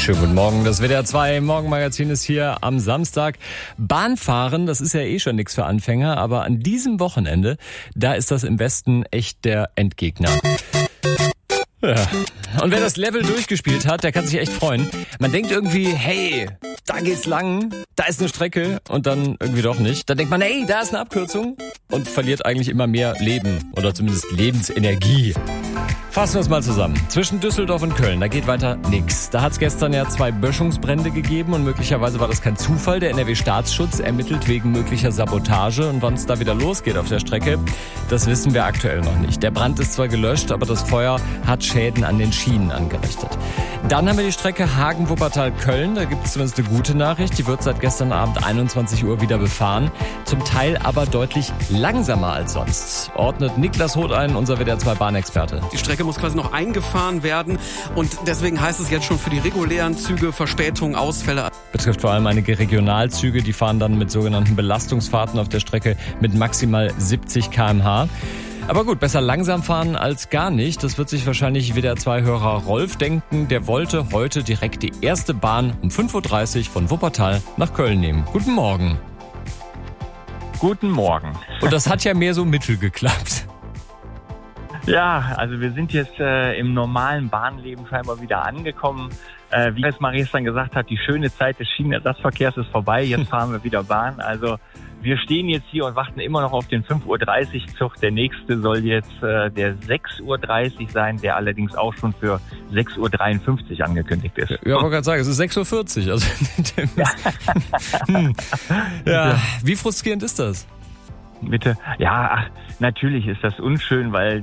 Schönen guten Morgen, das WDR 2 Morgenmagazin ist hier am Samstag. Bahnfahren, das ist ja eh schon nichts für Anfänger, aber an diesem Wochenende, da ist das im Westen echt der Endgegner. Ja. Und wer das Level durchgespielt hat, der kann sich echt freuen. Man denkt irgendwie, hey, da geht's lang, da ist eine Strecke und dann irgendwie doch nicht. Dann denkt man, hey, da ist eine Abkürzung und verliert eigentlich immer mehr Leben oder zumindest Lebensenergie. Fassen wir es mal zusammen. Zwischen Düsseldorf und Köln, da geht weiter nix. Da hat es gestern ja 2 Böschungsbrände gegeben und möglicherweise war das kein Zufall. Der NRW-Staatsschutz ermittelt wegen möglicher Sabotage und wann es da wieder losgeht auf der Strecke, das wissen wir aktuell noch nicht. Der Brand ist zwar gelöscht, aber das Feuer hat Schäden an den Schienen angerichtet. Dann haben wir die Strecke Hagen-Wuppertal-Köln. Da gibt es zumindest eine gute Nachricht. Die wird seit gestern Abend 21 Uhr wieder befahren. Zum Teil aber deutlich langsamer als sonst. Ordnet Niklas Hoth ein, unser WDR 2 Bahnexperte. Die Strecke muss quasi noch eingefahren werden und deswegen heißt es jetzt schon für die regulären Züge Verspätungen, Ausfälle. Betrifft vor allem einige Regionalzüge, die fahren dann mit sogenannten Belastungsfahrten auf der Strecke mit maximal 70 km/h. Aber gut, besser langsam fahren als gar nicht. Das wird sich wahrscheinlich WDR 2-Hörer Rolf denken. Der wollte heute direkt die erste Bahn um 5.30 Uhr von Wuppertal nach Köln nehmen. Guten Morgen. Guten Morgen. Und das hat ja mehr so mittel geklappt. Ja, also wir sind jetzt im normalen Bahnleben scheinbar wieder angekommen. Wie es Marie gestern gesagt hat, die schöne Zeit des Schienenersatzverkehrs ist vorbei. Jetzt fahren wir wieder Bahn. Also wir stehen jetzt hier und warten immer noch auf den 5.30 Uhr Zug. Der nächste soll jetzt der 6.30 Uhr sein, der allerdings auch schon für 6.53 Uhr angekündigt ist. Ja, ich wollte gerade sagen, es ist 6.40 Uhr. Also, ja, wie frustrierend ist das? Bitte? Ja, natürlich ist das unschön, weil